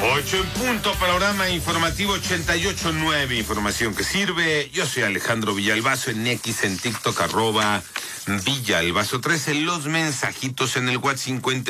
8 en punto, panorama informativo 88.9, información que sirve. Yo soy Alejandro Villalbazo, en X, en TikTok, @Villalbazo13, los mensajitos en el WhatsApp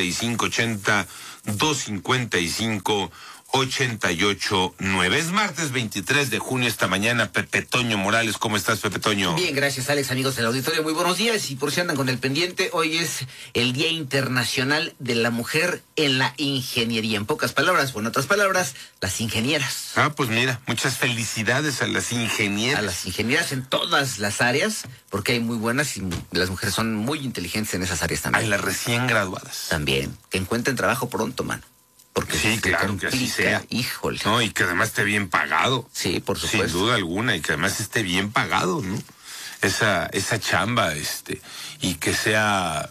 5580-255-88.9. Es martes 23 de junio esta mañana. Pepe Toño Morales, ¿cómo estás, Pepe Toño? Bien, gracias, Alex, amigos del auditorio, muy buenos días. Y por si andan con el pendiente, hoy es el Día Internacional de la Mujer en la Ingeniería. En pocas palabras, o en otras palabras, las ingenieras. Pues mira, muchas felicidades a las ingenieras. A las ingenieras en todas las áreas, porque hay muy buenas y las mujeres son muy inteligentes en esas áreas también. Hay las recién graduadas. También, que encuentren trabajo pronto, mano. Porque sí, claro, que así sea. Híjole. No, y que además esté bien pagado. Sí, por supuesto. Sin duda alguna, y que además esté bien pagado, ¿no? Esa chamba, y que sea,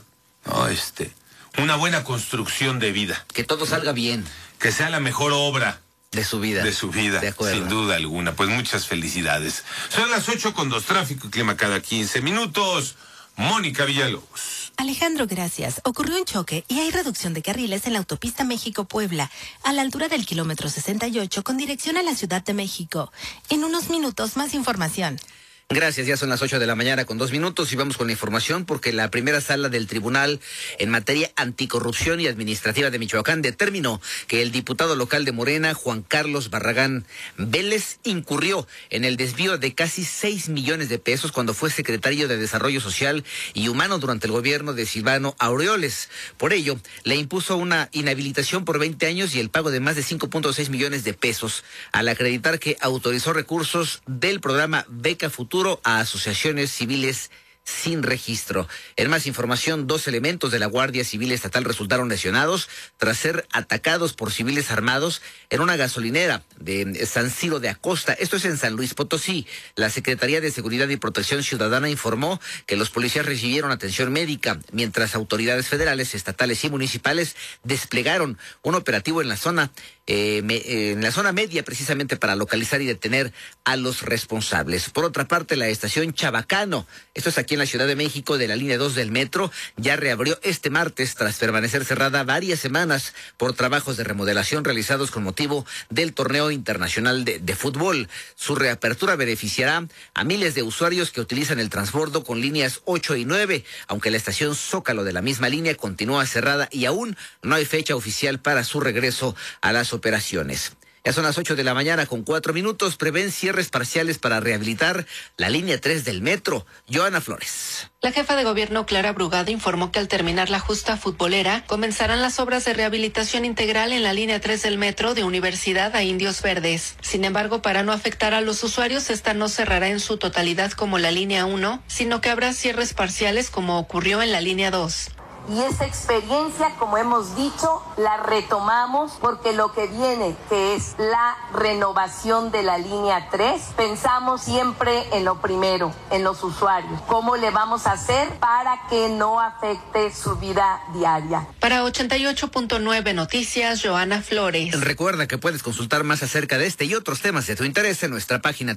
una buena construcción de vida. Que todo salga bien. Que sea la mejor obra. De su vida. De su vida, de acuerdo. Sin duda alguna. Pues muchas felicidades. Son las 8:02, tráfico y clima cada 15 minutos. Mónica Villalobos. Alejandro, gracias. Ocurrió un choque y hay reducción de carriles en la autopista México-Puebla, a la altura del kilómetro 68, con dirección a la Ciudad de México. En unos minutos, más información. Gracias, ya son las 8 de la mañana con 2 minutos y vamos con la información porque la primera sala del Tribunal en materia anticorrupción y administrativa de Michoacán determinó que el diputado local de Morena, Juan Carlos Barragán Vélez, incurrió en el desvío de casi 6 millones de pesos cuando fue secretario de Desarrollo Social y Humano durante el gobierno de Silvano Aureoles. Por ello, le impuso una inhabilitación por 20 años y el pago de más de 5.6 millones de pesos al acreditar que autorizó recursos del programa Beca Futuro a asociaciones civiles sin registro. En más información, 2 elementos de la Guardia Civil Estatal resultaron lesionados tras ser atacados por civiles armados en una gasolinera de San Ciro de Acosta. Esto es en San Luis Potosí. La Secretaría de Seguridad y Protección Ciudadana informó que los policías recibieron atención médica, mientras autoridades federales, estatales y municipales desplegaron un operativo en la zona media, precisamente para localizar y detener a los responsables. Por otra parte, la estación Chabacano, esto es aquí en la Ciudad de México, de la línea 2 del metro, ya reabrió este martes tras permanecer cerrada varias semanas por trabajos de remodelación realizados con motivo del torneo internacional de fútbol. Su reapertura beneficiará a miles de usuarios que utilizan el transbordo con líneas 8 y 9, aunque la estación Zócalo de la misma línea continúa cerrada y aún no hay fecha oficial para su regreso a las operaciones. Ya son las 8 de la mañana con 4 minutos. Prevén cierres parciales para rehabilitar la línea 3 del metro. Joana Flores. La jefa de gobierno, Clara Brugada, informó que al terminar la justa futbolera, comenzarán las obras de rehabilitación integral en la línea 3 del metro de Universidad a Indios Verdes. Sin embargo, para no afectar a los usuarios, esta no cerrará en su totalidad como la línea 1, sino que habrá cierres parciales como ocurrió en la línea 2. Y esa experiencia, como hemos dicho, la retomamos porque lo que viene, que es la renovación de la línea 3, pensamos siempre en lo primero, en los usuarios. ¿Cómo le vamos a hacer para que no afecte su vida diaria? Para 88.9 Noticias, Joana Flores. Recuerda que puedes consultar más acerca de este y otros temas de tu interés en nuestra página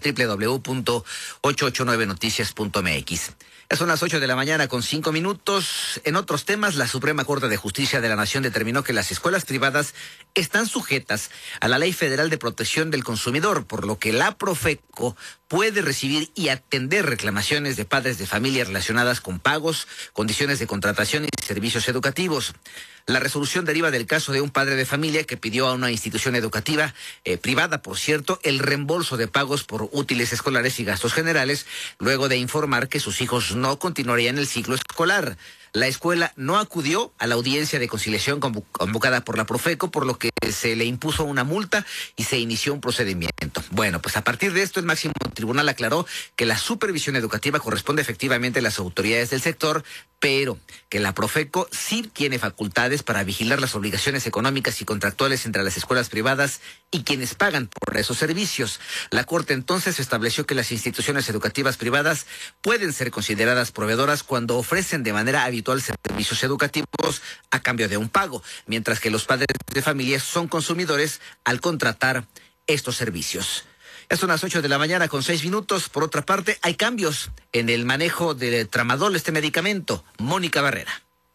www.889noticias.mx. Ya son las 8 de la mañana con 5 minutos. En otros temas, la Suprema Corte de Justicia de la Nación determinó que las escuelas privadas están sujetas a la Ley Federal de Protección del Consumidor, por lo que la Profeco puede recibir y atender reclamaciones de padres de familia relacionadas con pagos, condiciones de contratación y servicios educativos. La resolución deriva del caso de un padre de familia que pidió a una institución educativa, privada por cierto, el reembolso de pagos por útiles escolares y gastos generales, luego de informar que sus hijos no continuarían el ciclo escolar. La escuela no acudió a la audiencia de conciliación convocada por la Profeco, por lo que se le impuso una multa y se inició un procedimiento. Bueno, pues a partir de esto el máximo tribunal aclaró que la supervisión educativa corresponde efectivamente a las autoridades del sector, pero que la Profeco sí tiene facultades para vigilar las obligaciones económicas y contractuales entre las escuelas privadas y quienes pagan por esos servicios. La Corte entonces estableció que las instituciones educativas privadas pueden ser consideradas proveedoras cuando ofrecen de manera habitual servicios educativos a cambio de un pago, mientras que los padres de familia son consumidores al contratar estos servicios. Ya son las 8 de la mañana con 6 minutos. Por otra parte, hay cambios en el manejo de tramadol, este medicamento. Mónica Barrera.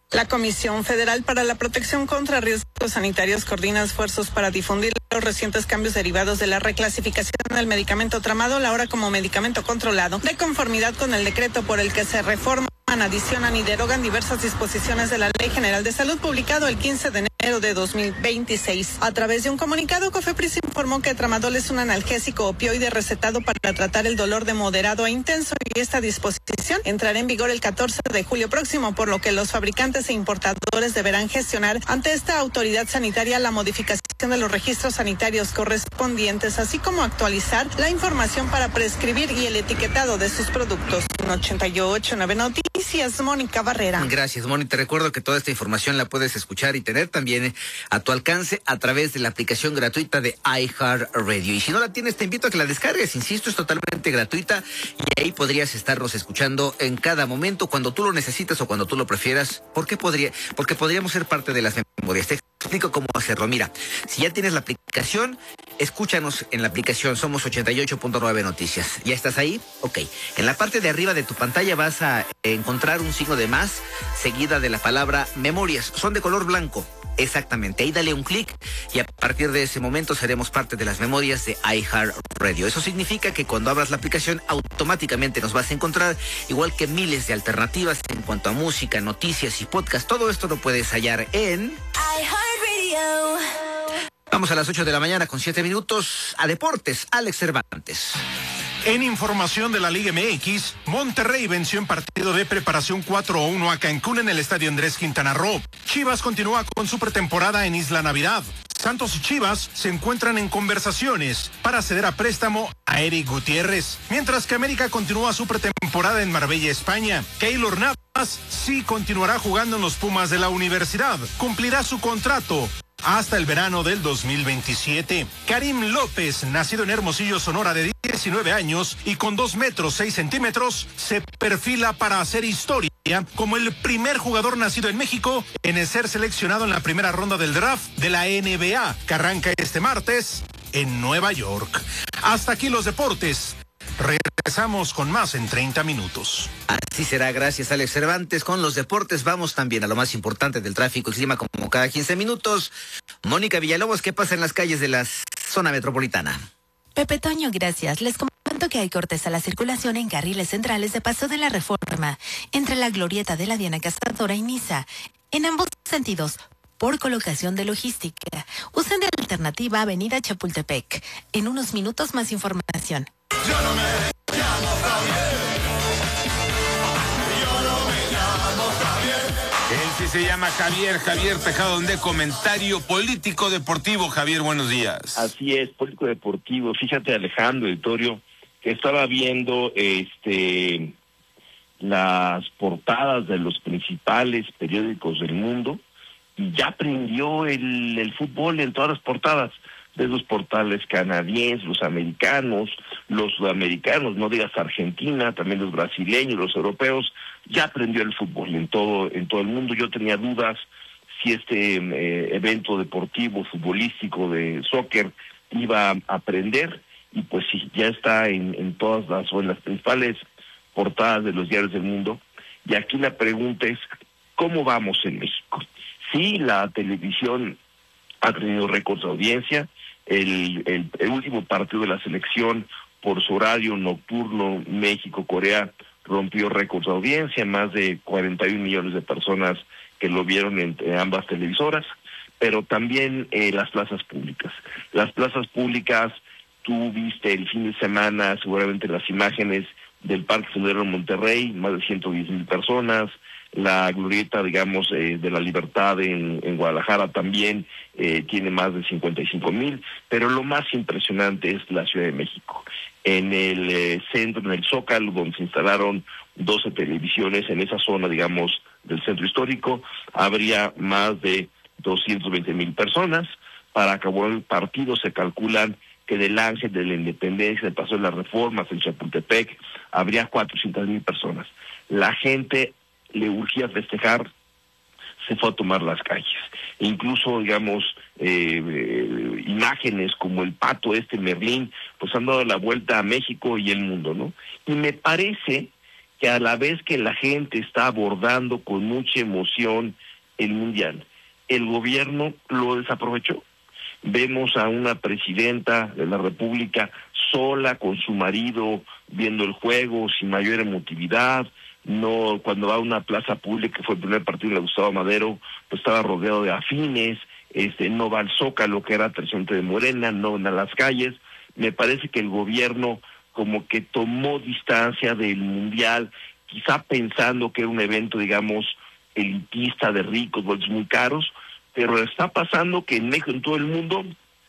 La Comisión Federal para la Protección contra Riesgos Sanitarios coordina esfuerzos para difundir los recientes cambios derivados de la reclasificación del medicamento Tramadol ahora como medicamento controlado, de conformidad con el decreto por el que se reforman, adicionan y derogan diversas disposiciones de la Ley General de Salud publicado el 15 de enero de 2026. A través de un comunicado, COFEPRIS informó que Tramadol es un analgésico opioide recetado para tratar el dolor de moderado a intenso y esta disposición entrará en vigor el 14 de julio próximo, por lo que los fabricantes e importadores deberán gestionar ante esta autoridad sanitaria la modificación de los registros sanitarios correspondientes, así como actualizar la información para prescribir y el etiquetado de sus productos. 88.9 Noticias, Mónica Barrera. Gracias, Moni. Te recuerdo que toda esta información la puedes escuchar y tener también a tu alcance a través de la aplicación gratuita de iHeartRadio. Y si no la tienes, te invito a que la descargues. Insisto, es totalmente gratuita y ahí podrías estarnos escuchando en cada momento, cuando tú lo necesitas o cuando tú lo prefieras. Porque podríamos ser parte de las memorias. Te explico cómo hacerlo. Mira, si ya tienes la aplicación, escúchanos en la aplicación. Somos 88.9 Noticias. ¿Ya estás ahí? Ok. En la parte de arriba de tu pantalla vas a encontrar un signo de más seguida de la palabra memorias. Son de color blanco. Exactamente, ahí dale un clic y a partir de ese momento seremos parte de las memorias de iHeartRadio. Eso significa que cuando abras la aplicación automáticamente nos vas a encontrar, igual que miles de alternativas en cuanto a música, noticias y podcast. Todo esto lo puedes hallar en iHeartRadio. Vamos a las 8 de la mañana con 7 minutos a Deportes. Alex Cervantes. En información de la Liga MX, Monterrey venció en partido de preparación 4-1 a Cancún en el Estadio Andrés Quintana Roo. Chivas continúa con su pretemporada en Isla Navidad. Santos y Chivas se encuentran en conversaciones para ceder a préstamo a Eric Gutiérrez, mientras que América continúa su pretemporada en Marbella, España. Keylor Navas sí continuará jugando en los Pumas de la Universidad. Cumplirá su contrato hasta el verano del 2027. Karim López, nacido en Hermosillo, Sonora, de 19 años y con 2 metros 6 centímetros, se perfila para hacer historia como el primer jugador nacido en México en ser seleccionado en la primera ronda del draft de la NBA, que arranca este martes en Nueva York. Hasta aquí los deportes. Regresamos con más en 30 minutos. Así será, gracias Alex Cervantes. Con los deportes vamos también a lo más importante del tráfico y clima como cada 15 minutos. Mónica Villalobos, ¿qué pasa en las calles de la zona metropolitana? Pepe Toño, gracias. Les comento que hay cortes a la circulación en carriles centrales de Paso de la Reforma, entre la glorieta de la Diana Cazadora y Niza, en ambos sentidos, por colocación de logística. Usen de alternativa Avenida Chapultepec. En unos minutos más información. Yo no me llamo Javier. Yo no me llamo Javier. Él sí se llama Javier Tejado, de Comentario Político Deportivo. Javier, buenos días. Así es, Político Deportivo. Fíjate, Alejandro, Editorio, que estaba viendo las portadas de los principales periódicos del mundo y ya prendió el fútbol en todas las portadas de los portales canadienses, los americanos, los sudamericanos, no digas Argentina, también los brasileños, los europeos, ya aprendió el fútbol en todo el mundo. Yo tenía dudas si este evento deportivo, futbolístico de soccer iba a aprender, y pues sí, ya está en todas las principales portadas de los diarios del mundo. Y aquí la pregunta es, ¿cómo vamos en México? Sí, la televisión ha tenido récords de audiencia. El último partido de la selección por su horario nocturno, México-Corea, rompió récords de audiencia, más de 41 millones de personas que lo vieron entre ambas televisoras, pero también las plazas públicas. Las plazas públicas, tú viste el fin de semana seguramente las imágenes del Parque Fundidora de Monterrey, más de 110,000 personas, la glorieta, digamos, de la Libertad en Guadalajara también tiene más de 55,000, pero lo más impresionante es la Ciudad de México. En el centro, en el Zócalo, donde se instalaron 12 televisiones, en esa zona, digamos, del centro histórico, habría más de 220,000 personas. Para acabar el partido se calculan que del Ángel de la Independencia, del Paso de las Reformas, en Chapultepec, habría 400,000 personas. La gente le urgía festejar, se fue a tomar las calles. Incluso, digamos, imágenes como el pato Merlín, pues han dado la vuelta a México y el mundo, ¿no? Y me parece que a la vez que la gente está abordando con mucha emoción el Mundial. El gobierno lo desaprovechó. Vemos a una presidenta de la República sola con su marido viendo el juego sin mayor emotividad. No, cuando va a una plaza pública, que fue el primer partido de Gustavo Madero, pues estaba rodeado de afines. No va al Zócalo, que era presidente de Morena, no van a las calles. Me parece que el gobierno como que tomó distancia del Mundial, quizá pensando que era un evento, digamos, elitista, de ricos, boletos muy caros, pero está pasando que en México, en todo el mundo,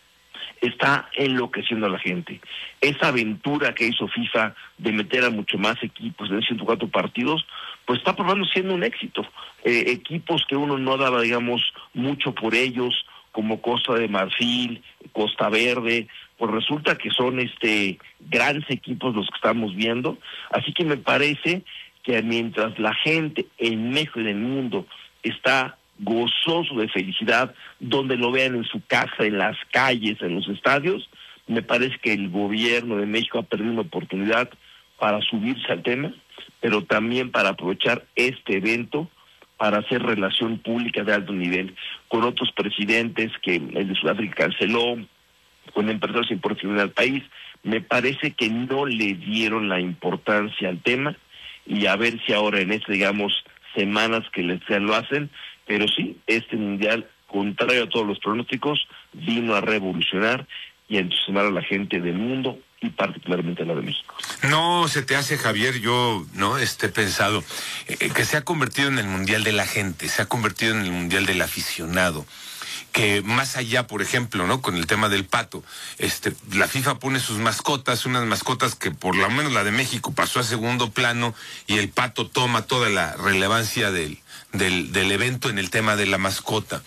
está enloqueciendo a la gente. Esa aventura que hizo FIFA de meter a mucho más equipos de 104 partidos, pues está probando siendo un éxito. Equipos que uno no daba, digamos, mucho por ellos, como Costa de Marfil, Costa Verde, pues resulta que son grandes equipos los que estamos viendo. Así que me parece que mientras la gente en México y en el mundo está gozoso de felicidad, donde lo vean en su casa, en las calles, en los estadios, me parece que el gobierno de México ha perdido una oportunidad para subirse al tema, pero también para aprovechar este evento para hacer relación pública de alto nivel con otros presidentes que el de Sudáfrica canceló, con empresarios importantes al país. Me parece que no le dieron la importancia al tema, y a ver si ahora en digamos, semanas que lo hacen. Pero sí, este Mundial, contrario a todos los pronósticos, vino a revolucionar y a entusiasmar a la gente del mundo y particularmente a la de México. No se te hace, Javier, yo no he pensado que se ha convertido en el Mundial de la gente, se ha convertido en el Mundial del aficionado, que más allá, por ejemplo, ¿no?, con el tema del pato, la FIFA pone sus mascotas, unas mascotas que por lo menos la de México pasó a segundo plano, y el pato toma toda la relevancia del evento en el tema de la mascota.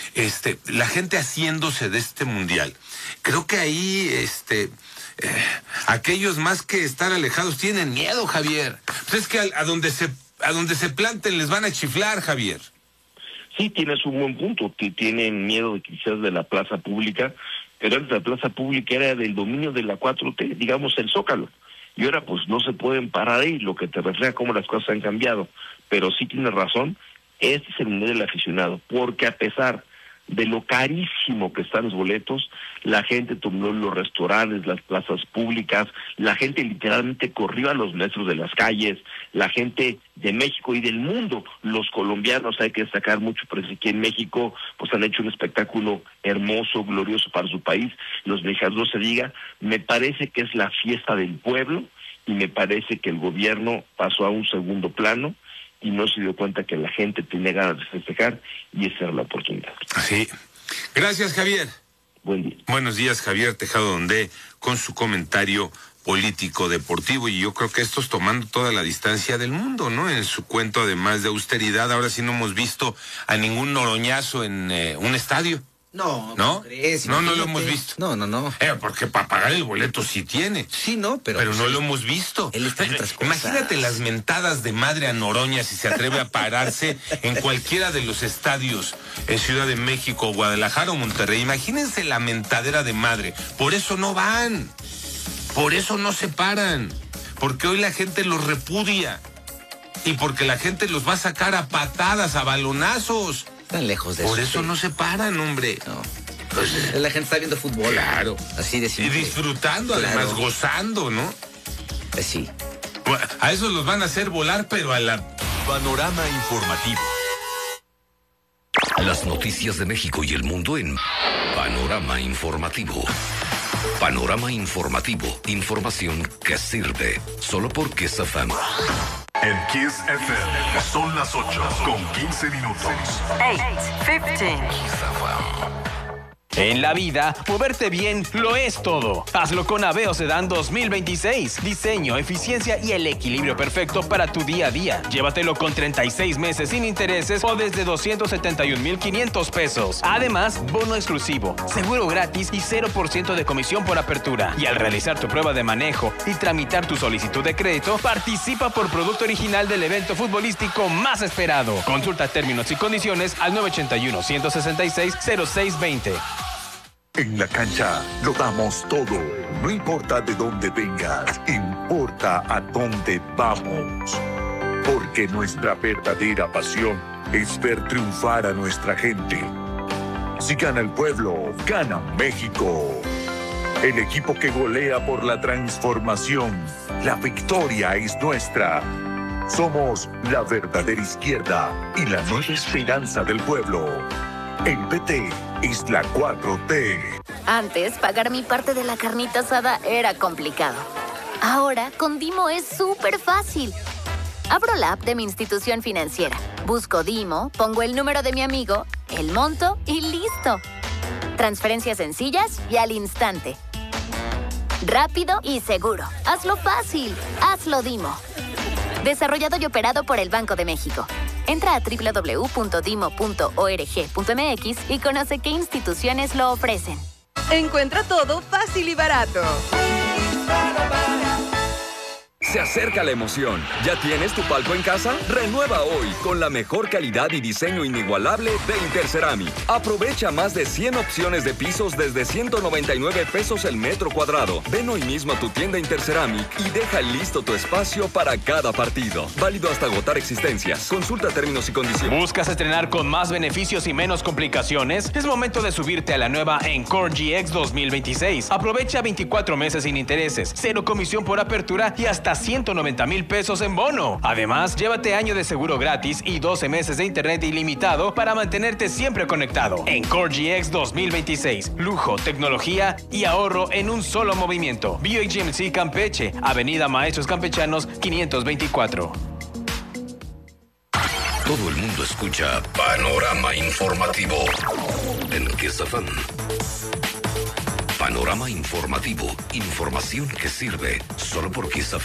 La gente haciéndose de este Mundial. Creo que ahí, aquellos más que estar alejados tienen miedo, Javier. Pues es que a donde se planten les van a chiflar, Javier. Sí, tienes un buen punto, que tienen miedo de quizás de la plaza pública, pero antes la plaza pública era del dominio de la 4T, digamos el Zócalo, y ahora pues no se pueden parar ahí, lo que te refleja cómo las cosas han cambiado. Pero sí tienes razón, este es el Mundial del aficionado, porque a pesar de lo carísimo que están los boletos, la gente tomó los restaurantes, las plazas públicas, la gente literalmente corrió a los metros de las calles, la gente de México y del mundo, los colombianos, hay que destacar mucho, pero aquí en México pues han hecho un espectáculo hermoso, glorioso para su país, los mexicanos no se diga. Me parece que es la fiesta del pueblo, y me parece que el gobierno pasó a un segundo plano y no se dio cuenta que la gente tenía ganas de festejar, y esa era la oportunidad. Sí. Gracias, Javier. Buen día. Buenos días, Javier Tejado Donde, con su comentario político deportivo, y yo creo que esto es tomando toda la distancia del mundo, ¿no? En su cuento, además de austeridad, ahora sí no hemos visto a ningún noroñazo en un estadio. No, ¿no? ¿crees? No lo hemos visto. No. Porque para pagar el boleto sí tiene. Sí, no, pero pues, no lo hemos visto. Él está en otras cosas. Imagínate las mentadas de madre a Noroña si se atreve a pararse en cualquiera de los estadios en Ciudad de México, Guadalajara o Monterrey. Imagínense la mentadera de madre. Por eso no van. Por eso no se paran. Porque hoy la gente los repudia. Y porque la gente los va a sacar a patadas, a balonazos. Están lejos de eso. Por eso eso no se paran, hombre. No. Pues, la gente está viendo fútbol. Claro. Así de simple. Y disfrutando, claro. Además, gozando, ¿no? Pues sí. Bueno, a esos los van a hacer volar, pero a la... Panorama informativo. Las noticias de México y el mundo en Panorama Informativo. Panorama Informativo. Información que sirve. Solo por Kiss FM. En Kiss FM son las 8:15. 8:15. En la vida, moverte bien lo es todo. Hazlo con Aveo Sedan 2026. Diseño, eficiencia y el equilibrio perfecto para tu día a día. Llévatelo con 36 meses sin intereses o desde 271,500 pesos. Además, bono exclusivo, seguro gratis y 0% de comisión por apertura. Y al realizar tu prueba de manejo y tramitar tu solicitud de crédito, participa por producto original del evento futbolístico más esperado. Consulta términos y condiciones al 981-166-0620. En la cancha lo damos todo. No importa de dónde vengas, importa a dónde vamos. Porque nuestra verdadera pasión es ver triunfar a nuestra gente. Si gana el pueblo, gana México. El equipo que golea por la transformación. La victoria es nuestra. Somos la verdadera izquierda y la nueva esperanza del pueblo. El PT es la 4T. Antes, pagar mi parte de la carnita asada era complicado. Ahora, con Dimo es súper fácil. Abro la app de mi institución financiera, busco Dimo, pongo el número de mi amigo, el monto y listo. Transferencias sencillas y al instante. Rápido y seguro. Hazlo fácil. Hazlo Dimo. Desarrollado y operado por el Banco de México. Entra a www.dimo.org.mx y conoce qué instituciones lo ofrecen. Encuentra todo fácil y barato. Se acerca la emoción. ¿Ya tienes tu palco en casa? Renueva hoy con la mejor calidad y diseño inigualable de Interceramic. Aprovecha más de 100 opciones de pisos desde 199 pesos el metro cuadrado. Ven hoy mismo a tu tienda Interceramic y deja listo tu espacio para cada partido. Válido hasta agotar existencias. Consulta términos y condiciones. ¿Buscas estrenar con más beneficios y menos complicaciones? Es momento de subirte a la nueva Encore GX 2026. Aprovecha 24 meses sin intereses, 0 comisión por apertura y hasta 190,000 pesos en bono. Además, llévate año de seguro gratis y 12 meses de internet ilimitado para mantenerte siempre conectado. Encore GX 2026. Lujo, tecnología y ahorro en un solo movimiento. BioGMC Campeche, Avenida Maestros Campechanos 524. Todo el mundo escucha Panorama Informativo en Kiss FM. Panorama Informativo. Información que sirve solo por Kiss FM.